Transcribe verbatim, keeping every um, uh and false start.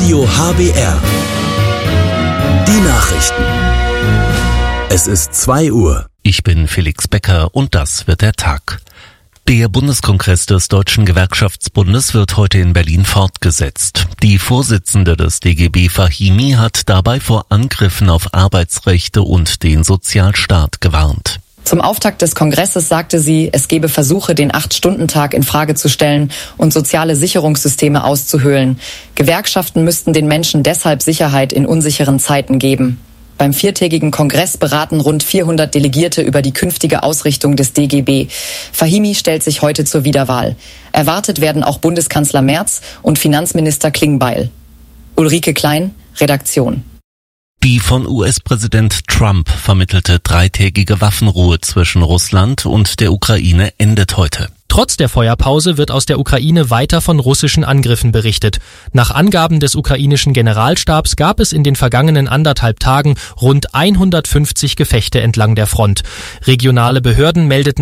Radio H B R. Die Nachrichten. Es ist zwei Uhr. Ich bin Felix Becker und das wird der Tag. Der Bundeskongress des Deutschen Gewerkschaftsbundes wird heute in Berlin fortgesetzt. Die Vorsitzende des D G B, Fahimi, hat dabei vor Angriffen auf Arbeitsrechte und den Sozialstaat gewarnt. Zum Auftakt des Kongresses sagte sie, es gebe Versuche, den Acht-Stunden-Tag in Frage zu stellen und soziale Sicherungssysteme auszuhöhlen. Gewerkschaften müssten den Menschen deshalb Sicherheit in unsicheren Zeiten geben. Beim viertägigen Kongress beraten rund vierhundert Delegierte über die künftige Ausrichtung des D G B. Fahimi stellt sich heute zur Wiederwahl. Erwartet werden auch Bundeskanzler Merz und Finanzminister Klingbeil. Ulrike Klein, Redaktion. Die von U S-Präsident Trump vermittelte dreitägige Waffenruhe zwischen Russland und der Ukraine endet heute. Trotz der Feuerpause wird aus der Ukraine weiter von russischen Angriffen berichtet. Nach Angaben des ukrainischen Generalstabs gab es in den vergangenen anderthalb Tagen rund hundertfünfzig Gefechte entlang der Front. Regionale Behörden meldeten